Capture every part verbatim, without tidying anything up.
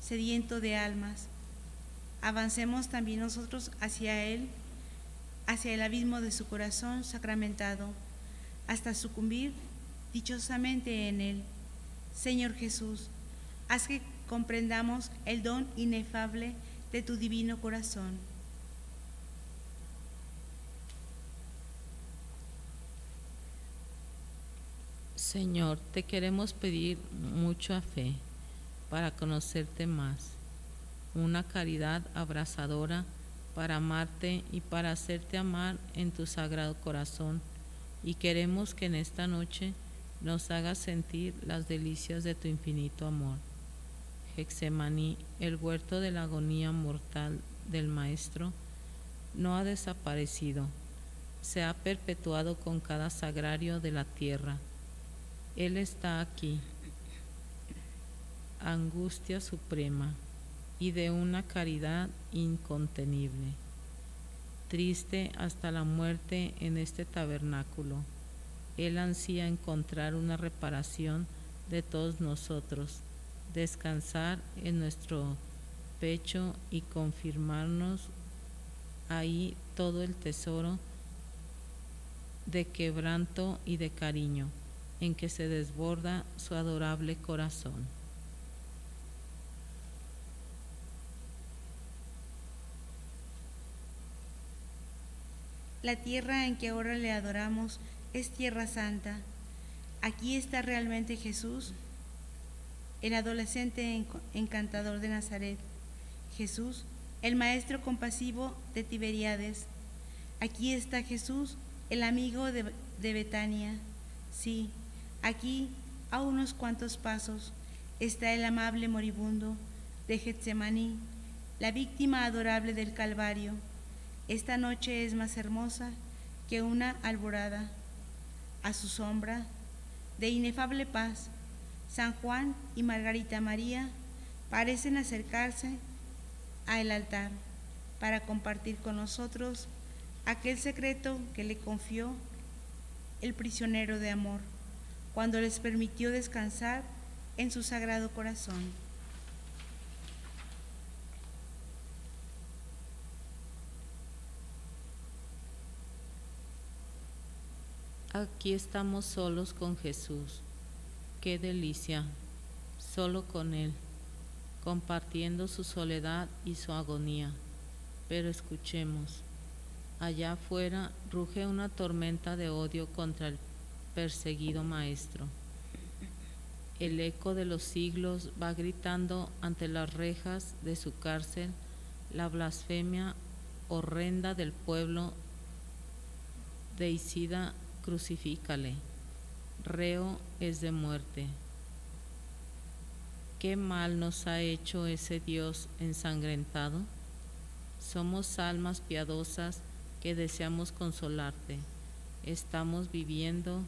sediento de almas. Avancemos también nosotros hacia Él, hacia el abismo de su corazón sacramentado, hasta sucumbir dichosamente en Él. Señor Jesús, haz que comprendamos el don inefable de tu divino corazón. Señor, te queremos pedir mucha fe para conocerte más, una caridad abrazadora para amarte y para hacerte amar en tu sagrado corazón, y queremos que en esta noche nos hagas sentir las delicias de tu infinito amor. Getsemaní, el huerto de la agonía mortal del Maestro, no ha desaparecido, se ha perpetuado con cada sagrario de la tierra. Él está aquí, angustia suprema y de una caridad incontenible, triste hasta la muerte en este tabernáculo. Él ansía encontrar una reparación de todos nosotros, descansar en nuestro pecho y confirmarnos ahí todo el tesoro de quebranto y de cariño en que se desborda su adorable corazón. La tierra en que ahora le adoramos es tierra santa. Aquí está realmente Jesús, el adolescente encantador de Nazaret. Jesús, el maestro compasivo de Tiberíades. Aquí está Jesús, el amigo de, de Betania. Sí, aquí, a unos cuantos pasos, está el amable moribundo de Getsemaní, la víctima adorable del Calvario. Esta noche es más hermosa que una alborada. A su sombra, de inefable paz, San Juan y Margarita María parecen acercarse al altar para compartir con nosotros aquel secreto que le confió el prisionero de amor, cuando les permitió descansar en su sagrado corazón. Aquí estamos solos con Jesús. Qué delicia, solo con Él, compartiendo su soledad y su agonía. Pero escuchemos, allá afuera ruge una tormenta de odio contra el perseguido Maestro. El eco de los siglos va gritando ante las rejas de su cárcel la blasfemia horrenda del pueblo. Deicida, crucifícale, reo es de muerte. ¿Qué mal nos ha hecho ese Dios ensangrentado? Somos almas piadosas que deseamos consolarte. Estamos viviendo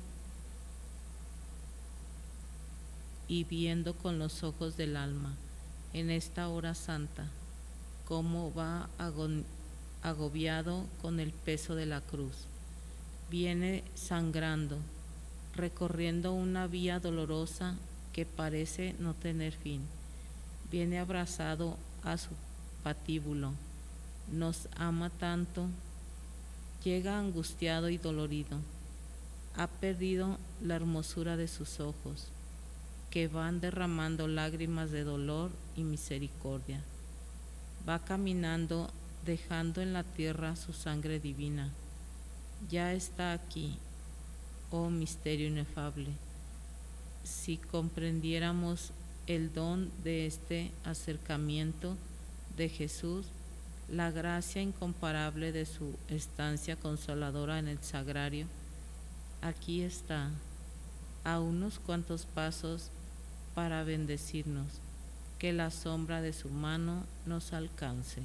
y viendo con los ojos del alma en esta hora santa cómo va agobiado con el peso de la cruz. Viene sangrando, recorriendo una vía dolorosa que parece no tener fin. Viene abrazado a su patíbulo, nos ama tanto, llega angustiado y dolorido. Ha perdido la hermosura de sus ojos, que van derramando lágrimas de dolor y misericordia. Va caminando, dejando en la tierra su sangre divina. Ya está aquí, oh misterio inefable. Si comprendiéramos el don de este acercamiento de Jesús, la gracia incomparable de su estancia consoladora en el sagrario, aquí está, a unos cuantos pasos para bendecirnos, que la sombra de su mano nos alcance.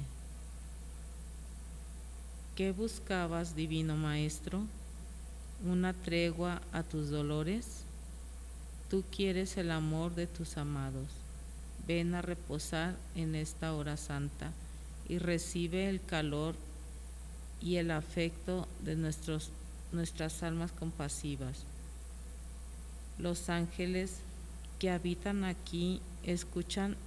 ¿Qué buscabas, divino Maestro? ¿Una tregua a tus dolores? Tú quieres el amor de tus amados. Ven a reposar en esta hora santa y recibe el calor y el afecto de nuestros, nuestras almas compasivas. Los ángeles que habitan aquí escuchan